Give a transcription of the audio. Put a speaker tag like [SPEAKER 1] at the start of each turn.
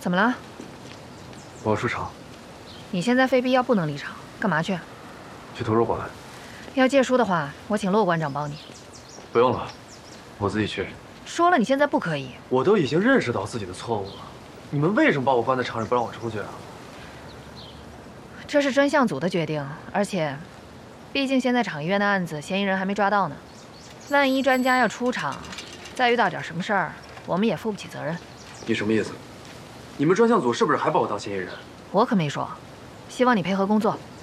[SPEAKER 1] 怎么了？
[SPEAKER 2] 我要出场。
[SPEAKER 1] 你现在非必要不能离场，干嘛去？
[SPEAKER 2] 去图书馆。
[SPEAKER 1] 要借书的话，我请骆馆长帮你。
[SPEAKER 2] 不用了，我自己去。
[SPEAKER 1] 说了，你现在不可以。
[SPEAKER 2] 我都已经认识到自己的错误了，你们为什么把我关在厂里不让我出去啊？
[SPEAKER 1] 这是专项组的决定，而且，毕竟现在厂医院的案子嫌疑人还没抓到呢。万一专家要出场，再遇到点什么事儿，我们也负不起责任。
[SPEAKER 2] 你什么意思？你们专项组是不是还把我当嫌疑人？
[SPEAKER 1] 我可没说，希望你配合工作。